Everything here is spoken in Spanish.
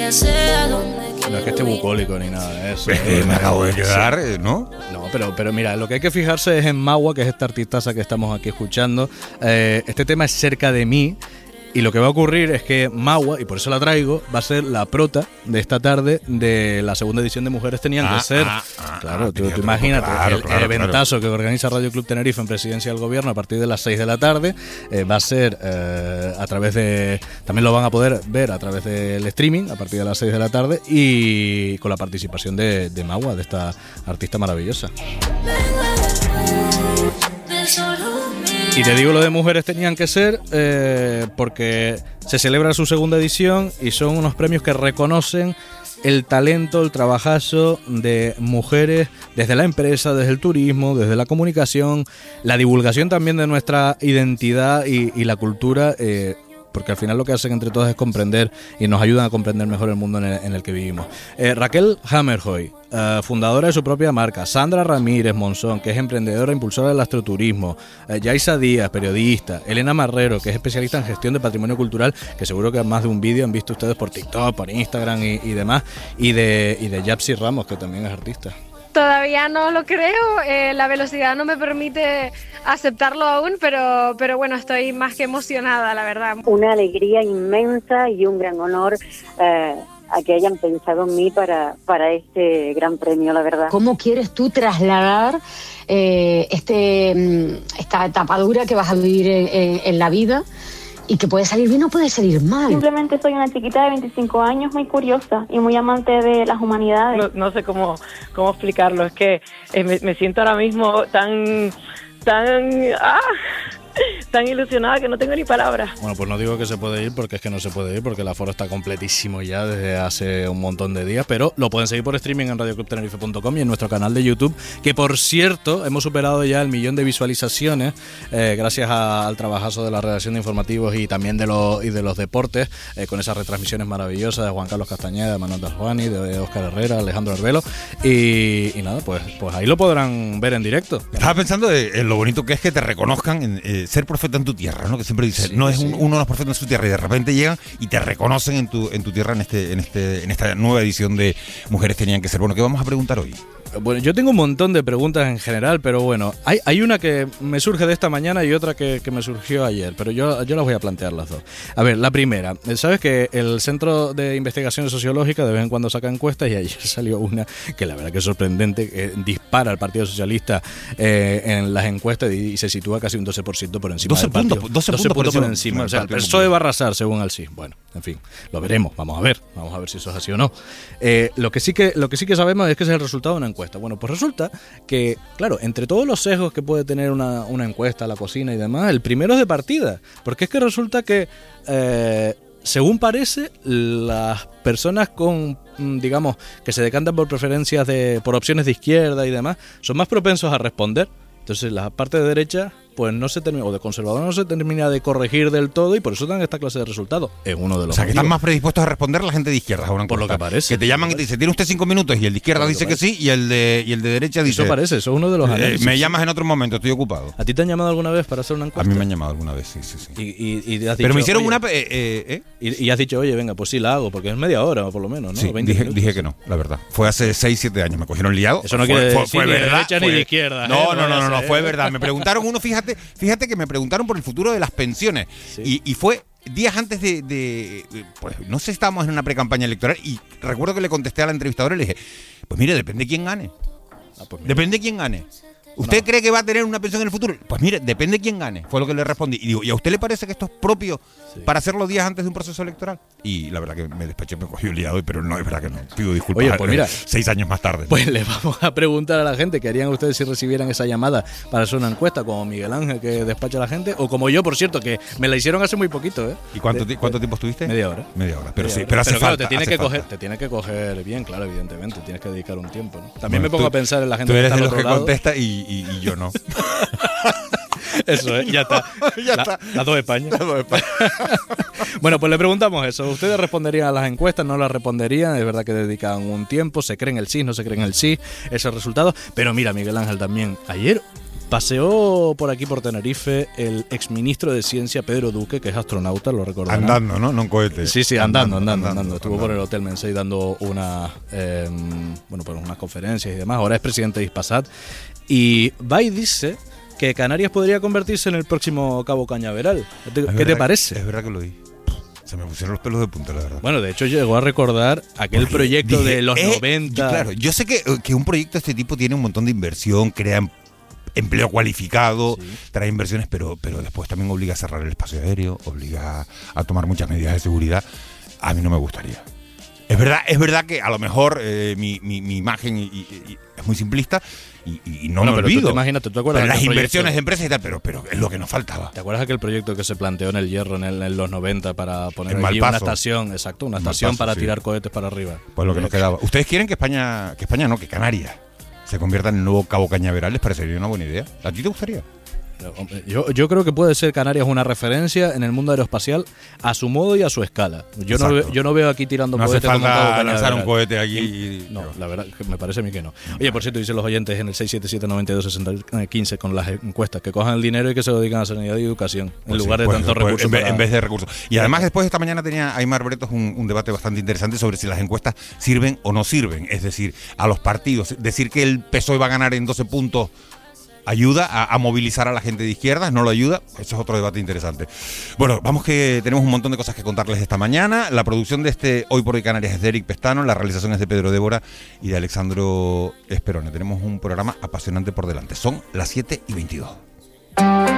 ya sé a dónde quiero No es que esté ir. bucólico ni nada de eso. Me acabo de quedar, ¿no? No, pero mira, lo que hay que fijarse es en Magua, que es esta artistaza que estamos aquí escuchando. Este tema es Cerca de mí. Y lo que va a ocurrir es que Magua, y por eso la traigo, va a ser la prota de esta tarde de la segunda edición de Mujeres Tenían que Ser. Claro, tú imagínate, el eventazo que organiza Radio Club Tenerife en presidencia del gobierno a partir de las 6 de la tarde, va a ser a través de... También lo van a poder ver a través del streaming a partir de las 6 de la tarde y con la participación de Magua, de esta artista maravillosa. Y te digo lo de Mujeres Tenían que Ser porque se celebra su segunda edición y son unos premios que reconocen el talento, el trabajazo de mujeres desde la empresa, desde el turismo, desde la comunicación, la divulgación también de nuestra identidad y la cultura, porque al final lo que hacen entre todas es comprender y nos ayudan a comprender mejor el mundo en el que vivimos. Raquel Hammerhoy, fundadora de su propia marca, Sandra Ramírez Monzón, que es emprendedora e impulsora del astroturismo, Yaisa Díaz, periodista, Elena Marrero, que es especialista en gestión de patrimonio cultural, que seguro que más de un vídeo han visto ustedes por TikTok, por Instagram y demás, y de Yapsi Ramos, que también es artista. Todavía no lo creo, la velocidad no me permite aceptarlo aún, pero bueno, estoy más que emocionada, la verdad. Una alegría inmensa y un gran honor a que hayan pensado en mí para este gran premio, la verdad. ¿Cómo quieres tú trasladar esta tapadura que vas a vivir en la vida? Y que puede salir bien o puede salir mal. Simplemente soy una chiquita de 25 años muy curiosa y muy amante de las humanidades. No sé cómo explicarlo, es que me siento ahora mismo tan ilusionada que no tengo ni palabras. Bueno, pues no digo que se puede ir porque es que no se puede ir, porque el aforo está completísimo ya desde hace un montón de días, pero lo pueden seguir por streaming en radioclubtenerife.com y en nuestro canal de YouTube, que por cierto hemos superado ya el 1.000.000 de visualizaciones gracias al trabajazo de la redacción de informativos y también de los deportes, con esas retransmisiones maravillosas de Juan Carlos Castañeda, de Manuel Daljuani, de Óscar Herrera, Alejandro Arbelo y nada, pues ahí lo podrán ver en directo. Estaba pensando en lo bonito que es que te reconozcan ser profeta en tu tierra, ¿no? Que siempre dices, sí, no es uno de los profetas en su tierra y de repente llegan y te reconocen en tu tierra en esta nueva edición de Mujeres Tenían que Ser. Bueno, ¿qué vamos a preguntar hoy? Bueno, yo tengo un montón de preguntas en general, pero bueno, hay una que me surge de esta mañana y otra que me surgió ayer, pero yo las voy a plantear las dos. A ver, la primera, ¿sabes que el Centro de Investigaciones Sociológicas de vez en cuando saca encuestas y ayer salió una que la verdad que es sorprendente, dispara al Partido Socialista en las encuestas y se sitúa casi un 12% por encima del partido. 12 puntos por encima. O sea, el PSOE va a arrasar según el sí. Bueno, en fin, lo veremos, vamos a ver si eso es así o no. Lo que sí que sabemos es que ese es el resultado de una encuesta. Bueno, pues resulta que, claro, entre todos los sesgos que puede tener una encuesta, la cocina y demás, el primero es de partida, porque es que resulta que, según parece, las personas digamos, que se decantan por preferencias por opciones de izquierda y demás, son más propensos a responder. Entonces la parte de derecha pues no se termina, o de conservador no se termina de corregir del todo y por eso dan esta clase de resultados. Es uno de los O sea, que están más predispuestos a responder la gente de izquierda ahora. Por lo que parece. Que te llaman y te dicen, tiene usted 5 minutos y el de izquierda dice que sí y el de derecha dice... Eso parece, eso es uno de los análisis. Me llamas en otro momento, estoy ocupado. ¿A ti te han llamado alguna vez para hacer una encuesta? A mí me han llamado alguna vez, sí. Y has dicho, pero me hicieron oye, una... y has dicho, oye, venga, pues sí la hago, porque es media hora por lo menos, ¿no? Sí, dije que no, la verdad. Fue hace 6-7 años, me cogieron liado. Eso no quiere decir ni de derecha ni de izquierda. No, fue verdad. Me preguntaron fíjate que me preguntaron por el futuro de las pensiones. Sí. Y fue días antes pues no sé, estábamos en una pre-campaña electoral y recuerdo que le contesté a la entrevistadora y le dije, pues mire, depende de quién gane. Depende de quién gane. ¿Usted cree que va a tener una pensión en el futuro? Pues mire, depende de quién gane, fue lo que le respondí. Y digo, ¿y a usted le parece que esto es propio para hacerlo días antes de un proceso electoral? Y la verdad que me despaché, me cogí un liado, pero no, es verdad que no. Pido disculpas. Oye, pues mira, 6 años más tarde. Pues le vamos a preguntar a la gente qué harían ustedes si recibieran esa llamada para hacer una encuesta, como Miguel Ángel que despacha a la gente, o como yo, por cierto, que me la hicieron hace muy poquito, ¿eh? ¿Y cuánto tiempo estuviste? Media hora. Pero sí, pero hace claro, falta. Te tiene que coger bien, claro, evidentemente. Tienes que dedicar un tiempo, ¿no? También me pongo a pensar en la gente que está al de otro los que lado. contesta y yo no. Eso es, ya está. Las dos Españas. Bueno, pues le preguntamos eso. ¿Ustedes responderían a las encuestas? ¿No las responderían? Es verdad que dedican un tiempo, se creen el sí, no se creen el sí, ese resultado. Pero mira, Miguel Ángel, también ayer Paseó por aquí, por Tenerife, el exministro de Ciencia, Pedro Duque, que es astronauta, lo recordarán. Andando, ¿no? No en cohete. Sí, andando. Estuvo por el Hotel Mensei dando unas conferencias y demás. Ahora es presidente de Hispasat. Y va y dice que Canarias podría convertirse en el próximo Cabo Cañaveral. ¿Qué te parece? Es verdad que lo oí. Se me pusieron los pelos de punta, la verdad. Bueno, de hecho llegó a recordar aquel proyecto de los 90. Claro, yo sé que un proyecto de este tipo tiene un montón de inversión, crea empleo cualificado, trae inversiones, pero después también obliga a cerrar el espacio aéreo, obliga a tomar muchas medidas de seguridad. A mí no me gustaría. Es verdad que a lo mejor mi imagen es muy simplista y no me olvido. Imagínate, ¿tú acuerdas? Las inversiones de empresas y tal, pero es lo que nos faltaba. ¿Te acuerdas aquel proyecto que se planteó en el Hierro en los 90 para poner en allí Malpaso. una estación, exacto, una estación para tirar cohetes para arriba? Pues lo que nos quedaba. ¿Ustedes quieren que Canarias se convierta en el nuevo Cabo Cañaveral? ¿Les parecería una buena idea? ¿A ti te gustaría? Yo creo que puede ser Canarias una referencia en el mundo aeroespacial a su modo y a su escala. Yo no veo aquí tirando cohetes. No hace falta lanzar un cohete aquí. No, la verdad que me parece a mí que no. Oye, por cierto, dicen los oyentes en el 677-92-60-15 con las encuestas que cojan el dinero y que se lo dedican a sanidad y educación en lugar de tantos recursos. En vez de recursos. Y además después esta mañana tenía Aimar Bretos un debate bastante interesante sobre si las encuestas sirven o no sirven. Es decir, a los partidos. Decir que el PSOE va a ganar en 12 puntos ayuda a movilizar a la gente de izquierdas, no lo ayuda. Eso es otro debate interesante. Bueno, vamos que tenemos un montón de cosas que contarles esta mañana. La producción de este Hoy por Hoy Canarias es de Eric Pestano, la realización es de Pedro Débora y de Alexandro Esperone. Tenemos un programa apasionante por delante. Son las 7:22.